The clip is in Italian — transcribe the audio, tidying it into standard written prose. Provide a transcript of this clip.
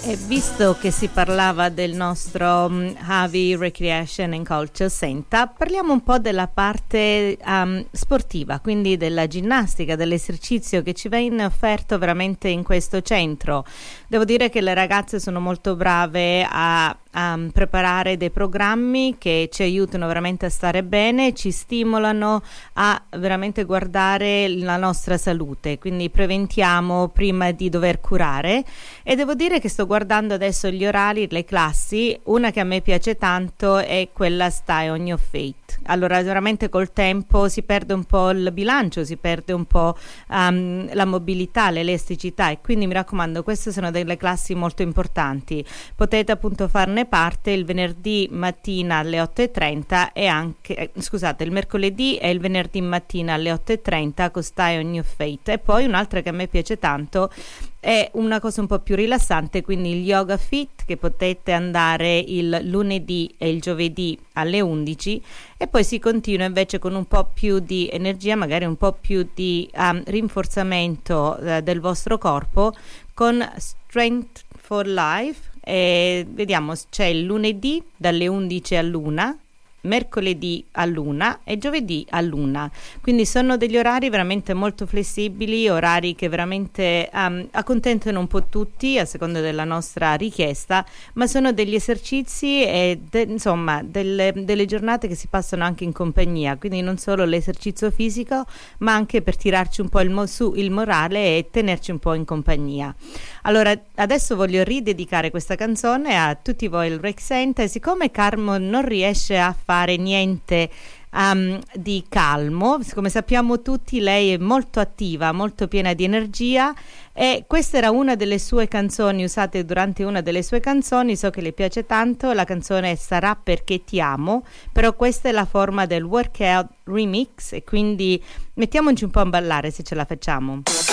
E visto che si parlava del nostro Havi Recreation and Culture Center, parliamo un po' della parte sportiva, quindi della ginnastica, dell'esercizio che ci viene offerto veramente in questo centro. Devo dire che le ragazze sono molto brave a preparare dei programmi che ci aiutano veramente a stare bene, ci stimolano a veramente guardare la nostra salute, quindi preventiamo prima di dover curare. E devo dire che sto guardando adesso gli orari, le classi. Una che a me piace tanto è quella Stay on Your Feet. Allora veramente col tempo si perde un po' il bilancio, si perde un po' la mobilità, l'elasticità, e quindi mi raccomando, queste sono delle classi molto importanti. Potete appunto farne parte il venerdì mattina alle 8:30 e anche il mercoledì e il venerdì mattina alle 8:30 con Stay on Your Feet. E poi un'altra che a me piace tanto è una cosa un po' più rilassante, quindi il Yoga Fit, che potete andare il lunedì e il giovedì alle 11, e poi si continua invece con un po' più di energia, magari un po' più di rinforzamento del vostro corpo con Strength for Life. E vediamo, c'è il lunedì dalle 11 all'1, mercoledì all'1 e giovedì all'1, quindi sono degli orari veramente molto flessibili, orari che veramente accontentano un po' tutti a seconda della nostra richiesta, ma sono degli esercizi e insomma delle giornate che si passano anche in compagnia, quindi non solo l'esercizio fisico ma anche per tirarci un po' su il morale e tenerci un po' in compagnia. Allora adesso voglio ridedicare questa canzone a tutti voi il Rec Center. Siccome Carmo non riesce a fare niente di calmo, come sappiamo tutti, lei è molto attiva, molto piena di energia, e questa era una delle sue canzoni usate durante una delle sue canzoni. So che le piace tanto, la canzone Sarà perché ti amo, però questa è la forma del workout remix, e quindi mettiamoci un po' a ballare se ce la facciamo.